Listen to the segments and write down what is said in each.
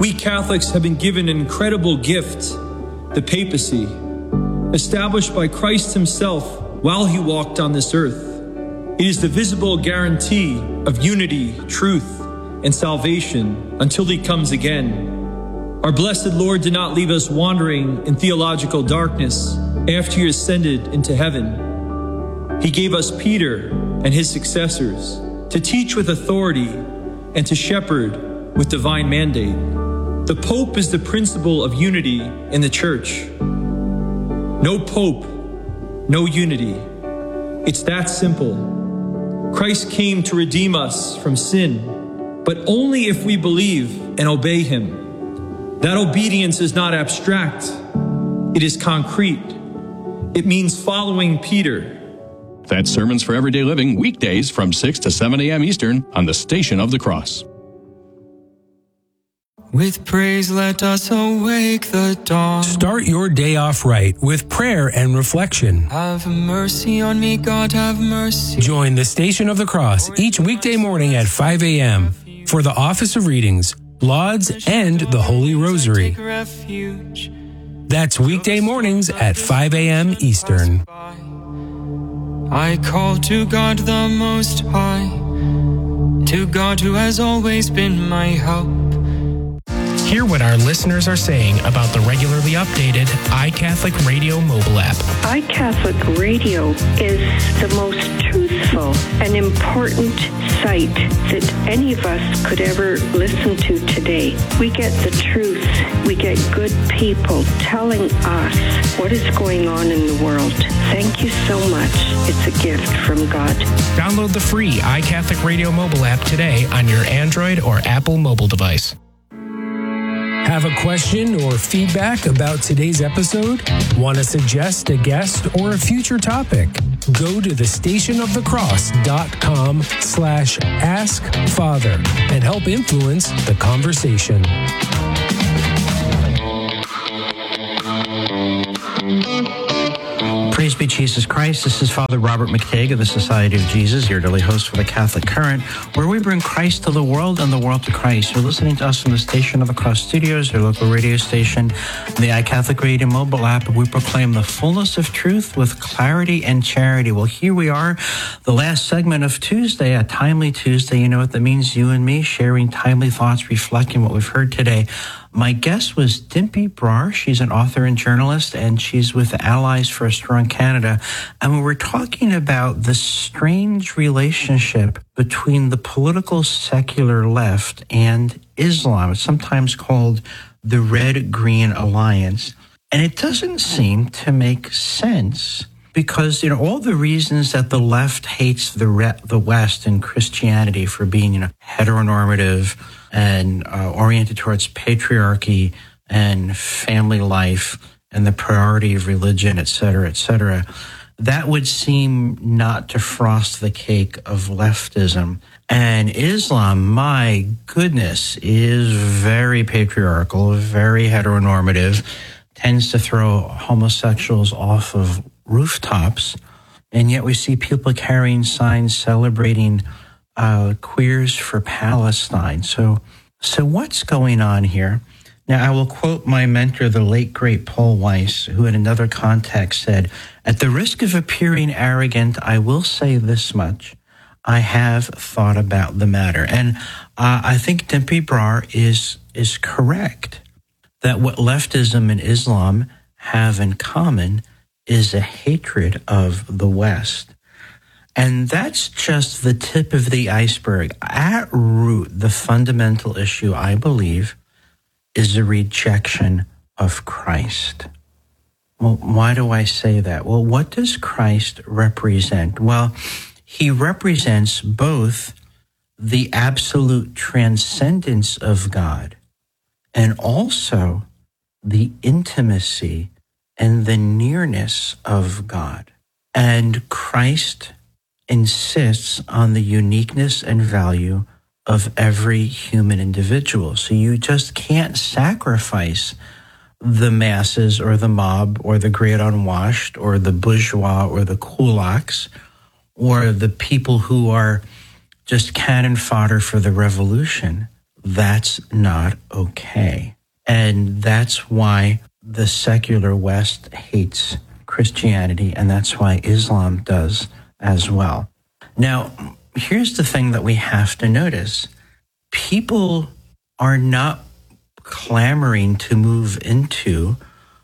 We Catholics have been given an incredible gift, the papacy, established by Christ himself while he walked on this earth. It is the visible guarantee of unity, truth, and salvation until he comes again. Our blessed Lord did not leave us wandering in theological darkness after he ascended into heaven. He gave us Peter and his successors to teach with authority and to shepherd with divine mandate. The Pope is the principle of unity in the Church. No Pope, no unity. It's that simple. Christ came to redeem us from sin, but only if we believe and obey him. That obedience is not abstract. It is concrete. It means following Peter. That's Sermons for Everyday Living, weekdays from 6 to 7 a.m. Eastern on the Station of the Cross. With praise let us awake the dawn. Start your day off right with prayer and reflection. Have mercy on me, God, have mercy. Join the Station of the Cross each weekday morning at 5 a.m. for the Office of Readings, Lauds, and the Holy Rosary. That's weekday mornings at 5 a.m. Eastern. I call to God the Most High, to God who has always been my help. Hear what our listeners are saying about the regularly updated iCatholic Radio mobile app. iCatholic Radio is the most truthful and important site that any of us could ever listen to today. We get the truth. We get good people telling us what is going on in the world. Thank you so much. It's a gift from God. Download the free iCatholic Radio mobile app today on your Android or Apple mobile device. Have a question or feedback about today's episode? Want to suggest a guest or a future topic? Go to thestationofthecross.com/askfather and help influence the conversation. Praise be Jesus Christ. This is Father Robert McTague of the Society of Jesus, your daily host for the Catholic Current, where we bring Christ to the world and the world to Christ. You're listening to us from the Station of the Cross Studios, your local radio station, the iCatholic Radio mobile app. We proclaim the fullness of truth with clarity and charity. Well, here we are, the last segment of Tuesday, a timely Tuesday. You know what that means? You and me sharing timely thoughts, reflecting what we've heard today. My guest was Dimpy Brar. She's an author and journalist, and she's with Allies for a Strong Canada. And we were talking about the strange relationship between the political secular left and Islam. It's sometimes called the Red-Green Alliance. And it doesn't seem to make sense because, all the reasons that the left hates the West and Christianity for being, heteronormative and oriented towards patriarchy and family life and the priority of religion, et cetera, that would seem not to frost the cake of leftism. And Islam, my goodness, is very patriarchal, very heteronormative, tends to throw homosexuals off of rooftops, and yet we see people carrying signs celebrating queers for Palestine. So what's going on here? Now, I will quote my mentor, the late, great Paul Weiss, who in another context said, "At the risk of appearing arrogant, I will say this much. I have thought about the matter." And I think Dimpy Brar is correct that what leftism and Islam have in common is a hatred of the West. And that's just the tip of the iceberg. At root, the fundamental issue, I believe, is a rejection of Christ. Well, why do I say that? Well, what does Christ represent? Well, he represents both the absolute transcendence of God and also the intimacy and the nearness of God. And Christ insists on the uniqueness and value of every human individual. So you just can't sacrifice the masses or the mob or the great unwashed or the bourgeois or the kulaks or the people who are just cannon fodder for the revolution. That's not okay. And that's why the secular West hates Christianity, and that's why Islam does as well. Now, here's the thing that we have to notice. People are not clamoring to move into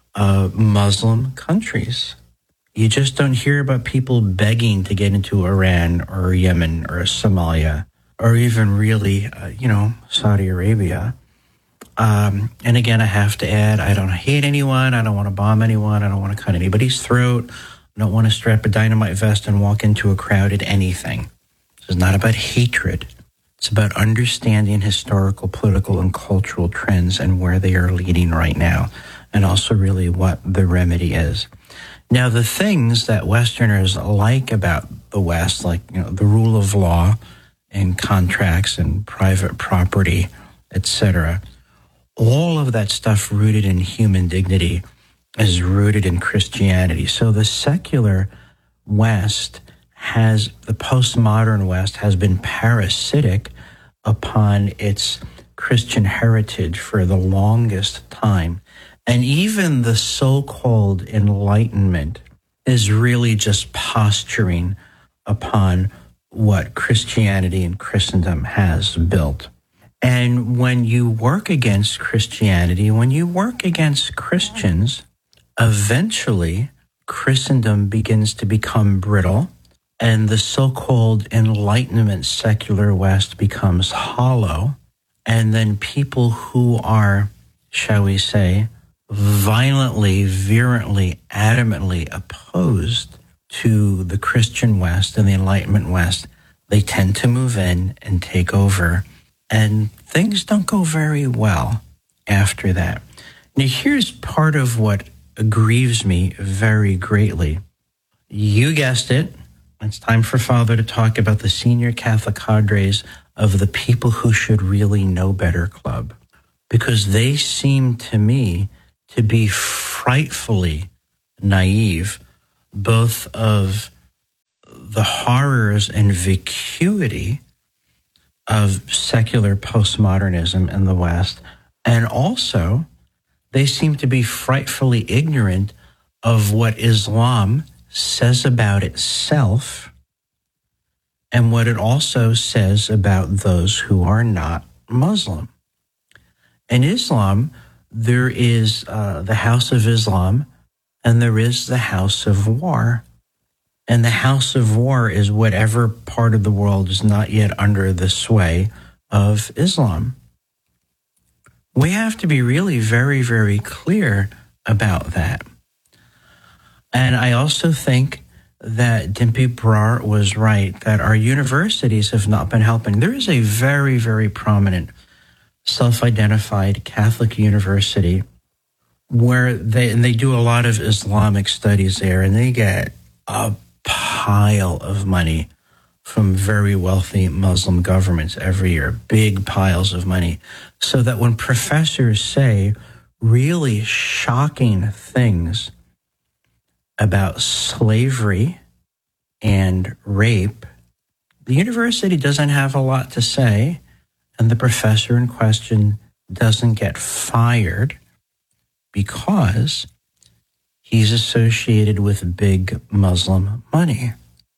Muslim countries. You just don't hear about people begging to get into Iran or Yemen or Somalia or even really, Saudi Arabia. And again, I have to add, I don't hate anyone. I don't want to bomb anyone. I don't want to cut anybody's throat. I don't want to strap a dynamite vest and walk into a crowded anything. This is not about hatred. It's about understanding historical, political, and cultural trends and where they are leading right now, and also really what the remedy is. Now, the things that Westerners like about the West, like the rule of law and contracts and private property, etc., all of that stuff rooted in human dignity is rooted in Christianity. So the secular West the postmodern West has been parasitic upon its Christian heritage for the longest time. And even the so-called Enlightenment is really just posturing upon what Christianity and Christendom has built. And when you work against Christianity, when you work against Christians, eventually Christendom begins to become brittle, and the so-called Enlightenment secular West becomes hollow, and then people who are, shall we say, violently, virulently, adamantly opposed to the Christian West and the Enlightenment West, they tend to move in and take over, and things don't go very well after that. Now, here's part of what grieves me very greatly. You guessed it. It's time for Father to talk about the senior Catholic cadres of the People Who Should Really Know Better Club, because they seem to me to be frightfully naive, both of the horrors and vacuity of secular postmodernism in the West, and also they seem to be frightfully ignorant of what Islam says about itself and what it also says about those who are not Muslim. In Islam, there is the House of Islam and there is the House of War. And the House of War is whatever part of the world is not yet under the sway of Islam. We have to be really very, very clear about that. And I also think that Dimpy Brar was right, that our universities have not been helping. There is a very, very prominent self-identified Catholic university where they do a lot of Islamic studies there, and they get a pile of money from very wealthy Muslim governments every year, big piles of money, so that when professors say really shocking things about slavery and rape, the university doesn't have a lot to say, and the professor in question doesn't get fired because he's associated with big Muslim money.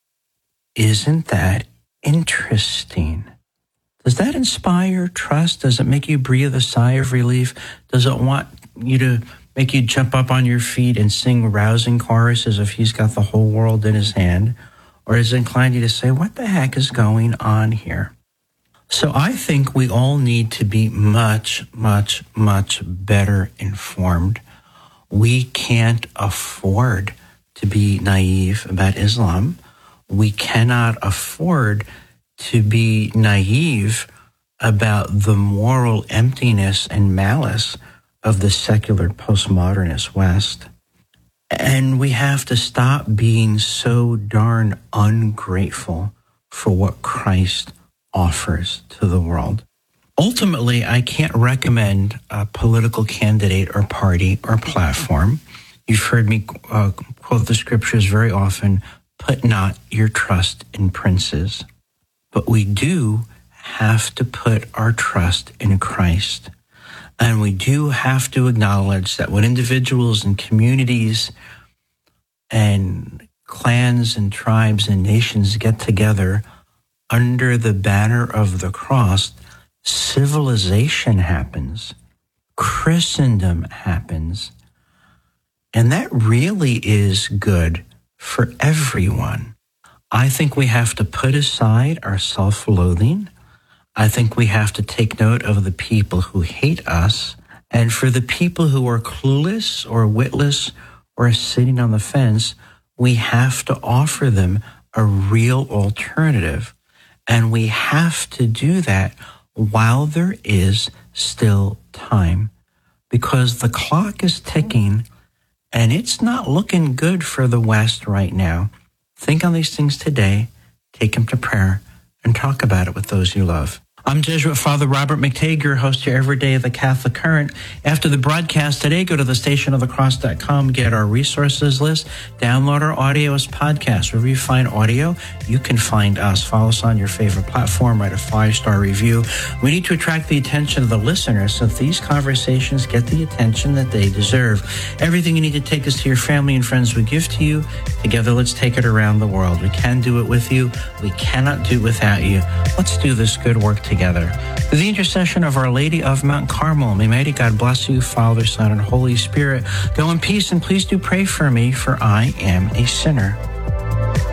Isn't that interesting? Does that inspire trust? Does it make you breathe a sigh of relief? Does it want you to make you jump up on your feet and sing rousing choruses if he's got the whole world in his hand? Or is it inclined you to say, what the heck is going on here? So I think we all need to be much, much, much better informed. We can't afford to be naive about Islam. We cannot afford to be naive about the moral emptiness and malice of the secular postmodernist West. And we have to stop being so darn ungrateful for what Christ offers to the world. Ultimately, I can't recommend a political candidate or party or platform. You've heard me quote the scriptures very often, put not your trust in princes. But we do have to put our trust in Christ. And we do have to acknowledge that when individuals and communities and clans and tribes and nations get together under the banner of the cross, civilization happens, Christendom happens, and that really is good for everyone. I think we have to put aside our self-loathing. I think we have to take note of the people who hate us, and for the people who are clueless or witless or sitting on the fence, we have to offer them a real alternative. And we have to do that while there is still time, because the clock is ticking and it's not looking good for the West right now. Think on these things today, take them to prayer, and talk about it with those you love. I'm Jesuit Father Robert McTague, your host here every day of the Catholic Current. After the broadcast today, go to thestationofthecross.com, get our resources list, download our audio as podcasts. Wherever you find audio, you can find us. Follow us on your favorite platform, write a 5-star review. We need to attract the attention of the listeners so that these conversations get the attention that they deserve. Everything you need to take us to your family and friends we give to you. Together, let's take it around the world. We can do it with you. We cannot do it without you. Let's do this good work together. Through the intercession of Our Lady of Mount Carmel, may mighty God bless you, Father, Son, and Holy Spirit. Go in peace, and please do pray for me, for I am a sinner.